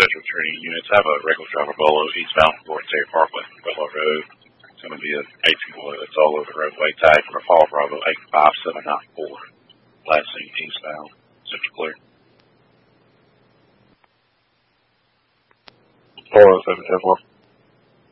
scheduled training units. I have a regular driver below eastbound Fort Terry Parkway, Butler Road. It's going to be an 18 wheeler that's all over the roadway. Tag for Fall Bravo 85794. Last seen eastbound. Central clear. 407 10-4.